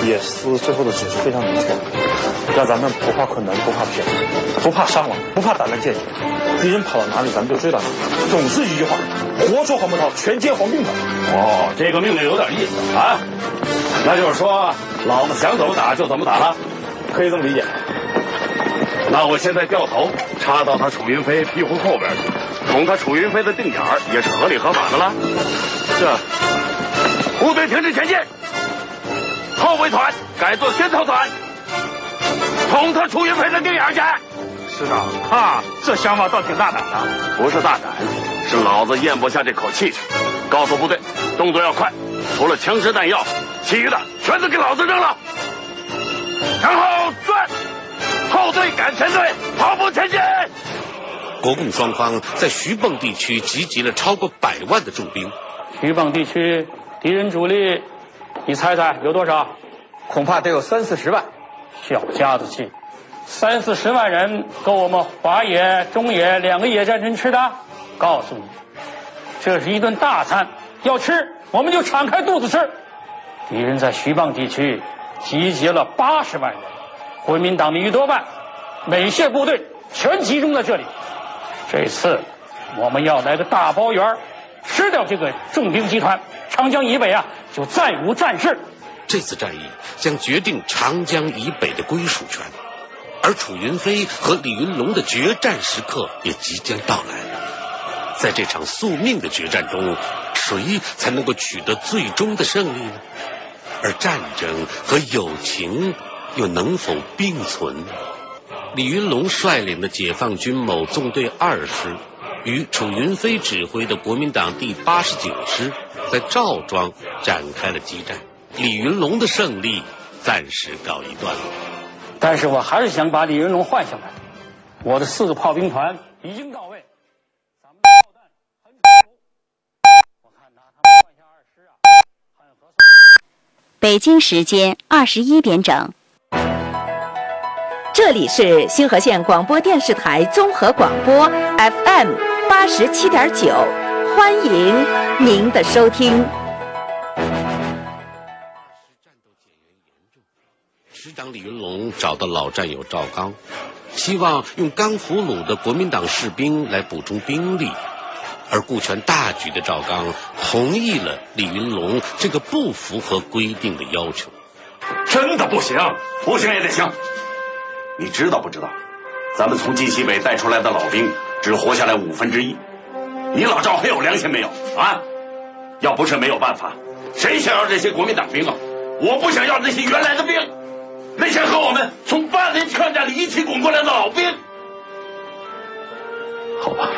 也是最后的指示非常明确，让咱们不怕困难，不怕骗，不怕伤亡，不怕胆战见血。敌人跑到哪里，咱们就追到哪里。总之一句话，活捉黄伯韬，全歼黄宾馆。 哦，这个命令有点意思啊。那就是说，老子想怎么打就怎么打了， 可以这么理解。 那我现在掉头插到他楚云飞屁股后边去，捅他楚云飞的定眼儿，也是合理合法的了。这部队停止前进，后卫团改做先头团，捅他楚云飞的定眼儿去。 师长啊，这想法倒挺大胆的。 不是大胆，是老子咽不下这口气去。告诉部队，动作要快，除了枪支弹药，其余的全都给老子扔了。然后转，后队赶前队，跑步前进。 国共双方在徐蚌地区集结了超过100万的重兵。 徐蚌地区敌人主力，你猜猜有多少？ 恐怕得有30-40万。 小家子气，30-40万人够我们华野、中野2个野战军吃的？告诉你，这是一顿大餐，要吃我们就敞开肚子吃。敌人在徐蚌地区集结了80万人，国民党名余多半，美械部队全集中在这里。这次我们要来个大包圆，吃掉这个重兵集团，长江以北啊就再无战事。 这次战役将决定长江以北的归属权，而楚云飞和李云龙的决战时刻也即将到来。在这场宿命的决战中，谁才能够取得最终的胜利呢？而战争和友情又能否并存？李云龙率领的解放军某纵队2师与楚云飞指挥的国民党第89师在赵庄展开了激战。李云龙的胜利暂时告一段落， 但是我还是想把李云龙换下来。我的4个炮兵团已经到位，咱们的炮弹很充足，我看拿他们换下2师啊，很合算。 北京时间21点整。 这里是星河县广播电视台综合广播 FM 87.9，欢迎您的收听。 师长李云龙找到老战友赵刚，希望用刚俘虏的国民党士兵来补充兵力，而顾全大局的赵刚同意了李云龙这个不符合规定的要求。 真的不行，不行也得行。你知道不知道，咱们从晋西北带出来的老兵只活下来1/5，你老赵还有良心没有啊？要不是没有办法，谁想要这些国民党兵啊？我不想要那些原来的兵，那些和我们从8年抗战里一起滚过来的老兵。 好吧，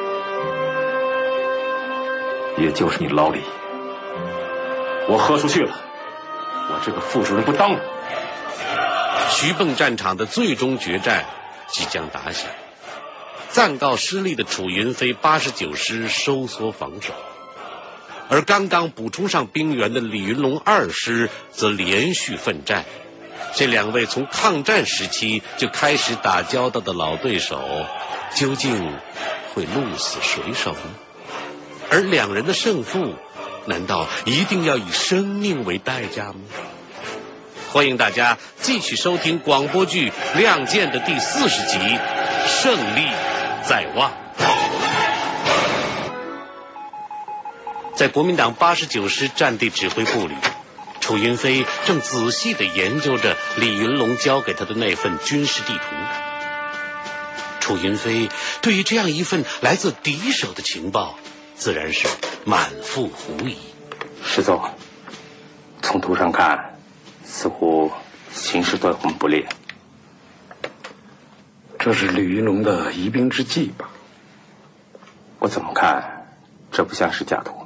也就是你老李，我豁出去了，我这个副主任不当了。 徐蚌战场的最终决战即将打响，暂告失利的楚云飞89师收缩防守，而刚刚补充上兵员的李云龙2师则连续奋战。这2位从抗战时期就开始打交道的老对手，究竟会鹿死谁手呢？而2人的胜负，难道一定要以生命为代价吗？欢迎大家继续收听广播剧《亮剑》的第40集《胜利在望》。在国民党89师战地指挥部里，楚云飞正仔细地研究着李云龙交给他的那份军事地图。楚云飞对于这样一份来自敌手的情报，自然是满腹狐疑。 师总，从图上看，似乎形势对我们不利。 这是李云龙的疑兵之计吧？ 我怎么看，这不像是假图。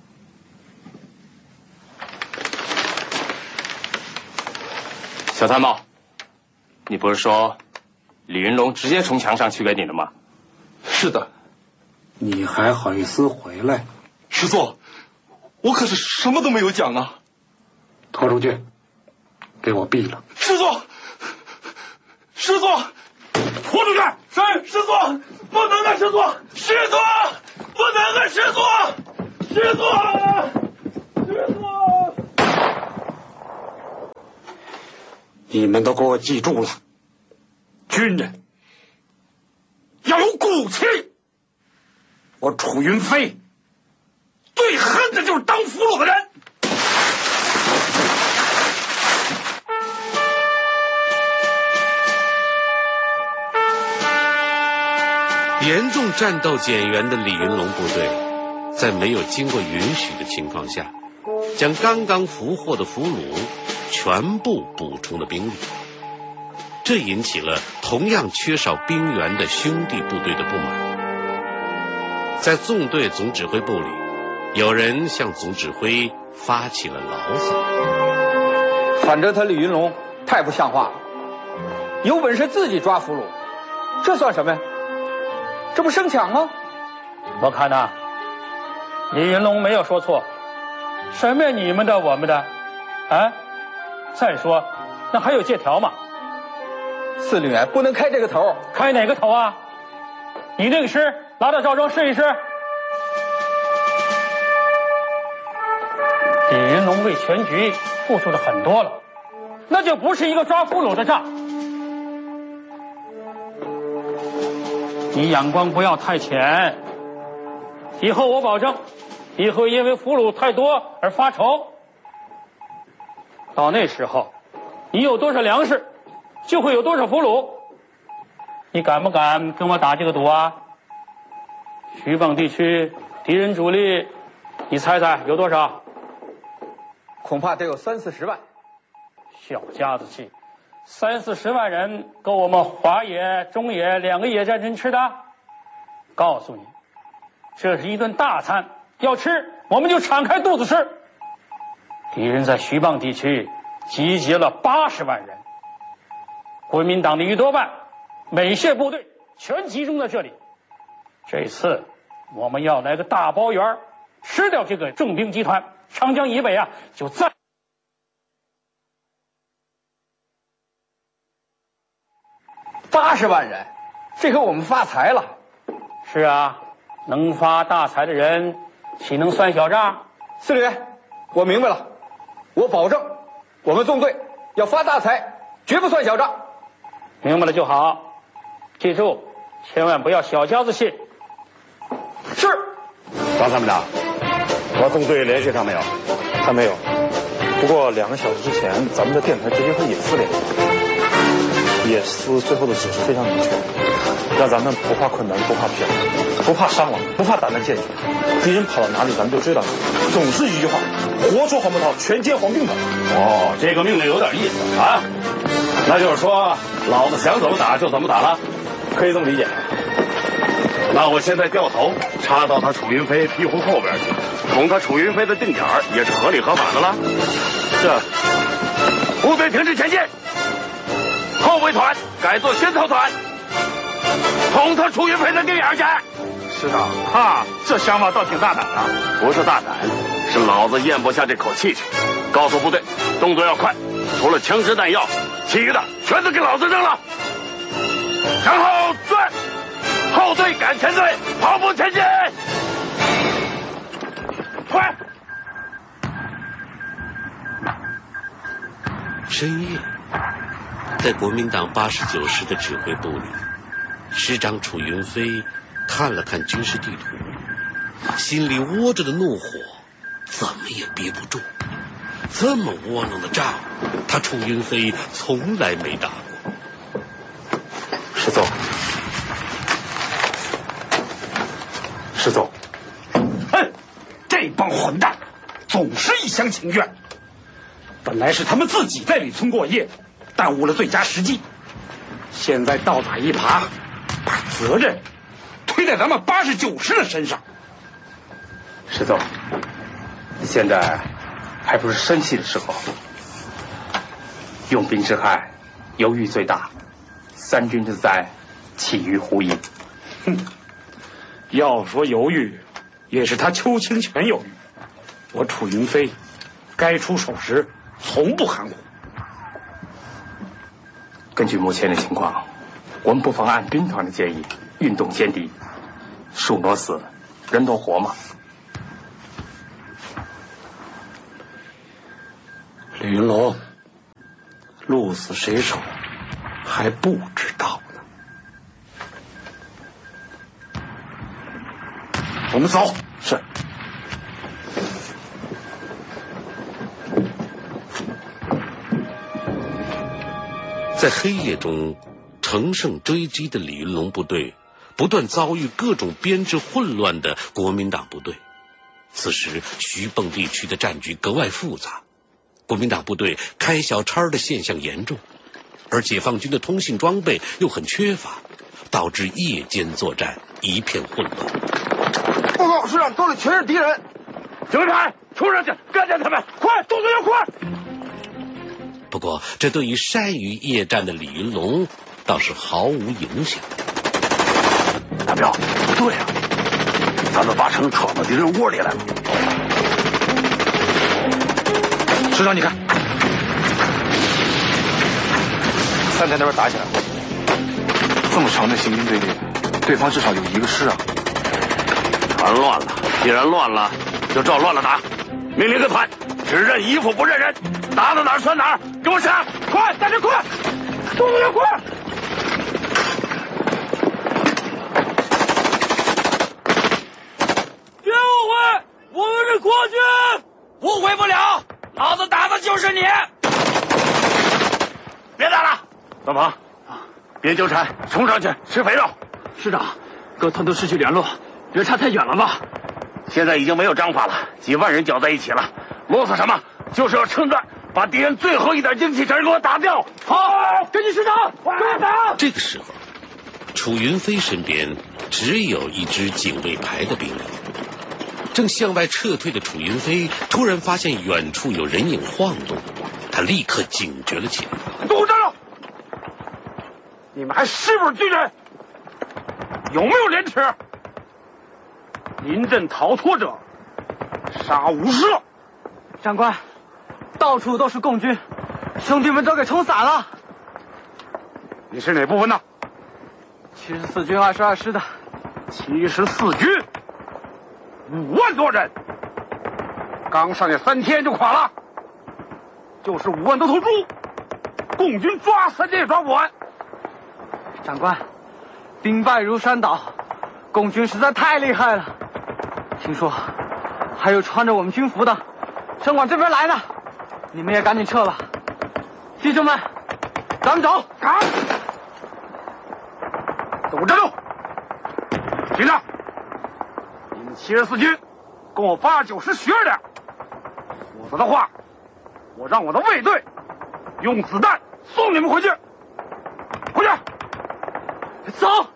小参谋，你不是说李云龙直接从墙上去给你的吗？ 是的。你还好意思回来？ 师座，我可是什么都没有讲啊！ 拖出去，给我毙了！ 师座，师座， 拖出去！ 是师座，不能啊！师座，师座，不能啊！师座，师座，师座。 你们都给我记住了，军人要有骨气。我楚云飞最恨的就是当俘虏的人。 严重战斗减员的李云龙部队，在没有经过允许的情况下，将刚刚俘获的俘虏全部补充了兵力，这引起了同样缺少兵员的兄弟部队的不满。在纵队总指挥部里，有人向总指挥发起了牢骚。 反正他李云龙太不像话了，有本事自己抓俘虏，这算什么呀？这不生抢吗？ 我看呐，李云龙没有说错，什么你们的我们的，啊？再说那还有借条吗？ 司令员不能开这个头。 开哪个头啊？你那个师拉到赵庄试一试。李云龙为全局付出的很多了，那就不是一个抓俘虏的仗。你眼光不要太浅，以后我保证，你会因为俘虏太多而发愁。到那时候，你有多少粮食，就会有多少俘虏。你敢不敢跟我打这个赌啊？徐蚌地区敌人主力，你猜猜有多少？ 恐怕得有30-40万。 小家子气，30-40万人够我们华野、中野2个野战争吃的？告诉你，这是一顿大餐，要吃我们就敞开肚子吃。敌人在徐蚌地区集结了80万人，国民党的1多半，美械部队全集中在这里。这次我们要来个大包圆，吃掉这个重兵集团，长江以北啊就再 80万人，这可我们发财了。 是啊，能发大财的人岂能算小账？ 司令员，我明白了，我保证我们纵队要发大财，绝不算小账。 明白了就好，记住千万不要小家子气。是。 张参谋长，我纵队联系上没有？ 还没有。不过2个小时之前，咱们的电台直接和野司联系，野司最后的指示非常明确，让咱们不怕困难，不怕骗，不怕伤亡，不怕打烂建军。敌人跑到哪里，咱们就追到哪里。总之一句话，活捉黄埔套，全歼黄兵团。 哦，这个命令有点意思啊。那就是说，老子想怎么打就怎么打了， 可以这么理解。 那我现在掉头插到他楚云飞屁股后边去，捅他楚云飞的定点也是合理合法的了。 是。 部队停止前进，后卫团改做先头团，捅他楚云飞的定眼去。 是的，哈，这想法倒挺大胆的。 不是大胆，是老子咽不下这口气去。告诉部队，动作要快，除了枪支弹药，其余的全都给老子扔了。然后转，后队赶前队，跑步前进，快！ 深夜，在国民党89师的指挥部里，师长楚云飞看了看军事地图，心里窝着的怒火怎么也憋不住。这么窝囊的仗，他楚云飞从来没打过。 师总，师总， 哼，这帮混蛋总是一厢情愿。本来是他们自己在李村过夜，耽误了最佳时机。现在倒打一耙，把责任推在咱们89师的身上。 石总，现在还不是生气的时候，用兵之害，犹豫最大，三军之灾，起于胡营。 哼，要说犹豫，也是他邱清泉犹豫。我楚云飞该出手时从不含糊。 根据目前的情况，我们不妨按兵团的建议，运动歼敌，树挪死，人挪活嘛。 李云龙， 鹿死谁手还不知道呢。我们走。是。 在黑夜中，乘胜追击的李云龙部队不断遭遇各种编制混乱的国民党部队。此时徐蚌地区的战局格外复杂，国民党部队开小差的现象严重，而解放军的通信装备又很缺乏，导致夜间作战一片混乱。 报告师长，沟里全是敌人！ 警卫排，冲上去干掉他们！快，动作要快！ 不过，这对于善于夜战的李云龙倒是毫无影响。 大彪，不对啊，咱们把城闯到敌人窝里来了。 师长，你看，三台那边打起来了，这么长的行军队列，对方至少有1个师啊。 全乱了，既然乱了，就照乱了打。命令各团，只认衣服不认人，打到哪儿算哪儿，给我杀！快，大家快，动作要快！ 别误会，我们是国军，误会不了，老子打的就是你！ 别打了，老庞，别纠缠，冲上去吃肥肉。 师长，各团都失去联络，别差太远了吧？ 现在已经没有章法了，几万人搅在一起了，啰嗦什么？就是要趁乱把敌人最后一点精气神给我打掉。 好，跟紧师长，跟我打！ 这个时候，楚云飞身边只有一支警卫排的兵力。正向外撤退的楚云飞突然发现远处有人影晃动，他立刻警觉了起来。 都站住！你们还是不是军人？有没有廉耻？临阵逃脱者，杀无赦！ 长官，到处都是共军，兄弟们都给冲散了。 你是哪部分的 ？74军22师的。 74军，5万多人，刚上去3天就垮了，就是5万多头猪，共军抓3天也抓不完。 长官，兵败如山倒，共军实在太厉害了。听说还有穿着我们军服的正往这边来呢，你们也赶紧撤吧。弟兄们，咱们走！ 赶！都站住！听着，你们74军跟我89师学着点，否则的话，我让我的卫队用子弹送你们回去。回去！ 走！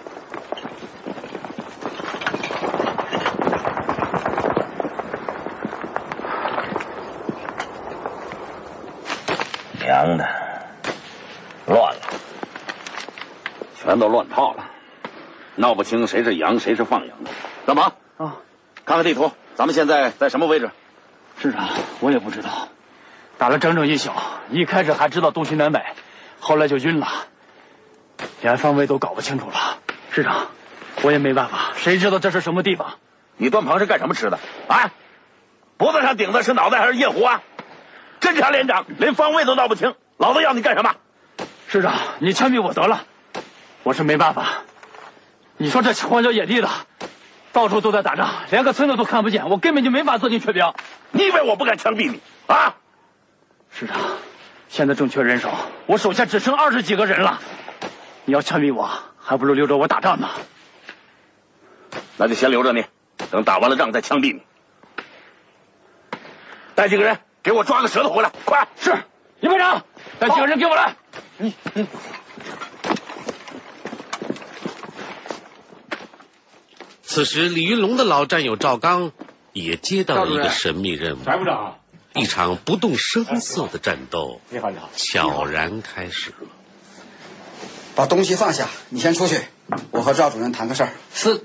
娘的，乱了，全都乱套了，闹不清谁是羊谁是放羊的。干嘛？看看地图，咱们现在在什么位置？ 师长，我也不知道，打了整整1宿，一开始还知道东西南北，后来就晕了，连方位都搞不清楚了。师长，我也没办法，谁知道这是什么地方？ 你端螃蟹干什么吃的？啊，脖子上顶的是脑袋还是夜壶啊？侦察连长连方位都闹不清，老子要你干什么？ 师长，你枪毙我得了，我是没办法。你说这荒郊野地的，到处都在打仗，连个村子都看不见，我根本就没法做进确标。 你以为我不敢枪毙你啊？ 师长，现在正缺人手，我手下只剩20几个人了，你要枪毙我，还不如留着我打仗呢。 那就先留着你，等打完了仗再枪毙你。带几个人给我抓个舌头回来，快！ 是，李排长，带几个人给我来。 此时，李云龙的老战友赵刚也接到了一个神秘任务。 翟部长， 一场不动声色的战斗你好，你好， 悄然开始了。 把东西放下，你先出去，我和赵主任谈个事儿。 是。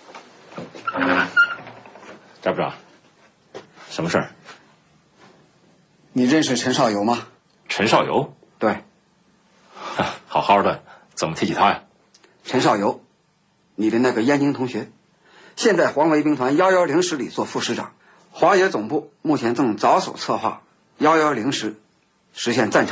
翟部长，什么事儿？ 你认识陈少游吗？ 陈少游？ 对。 好好的，怎么提起他呀？ 陈少游，你的那个燕京同学，现在黄维兵团110师里做副师长，华野总部目前正着手策划110师实现战场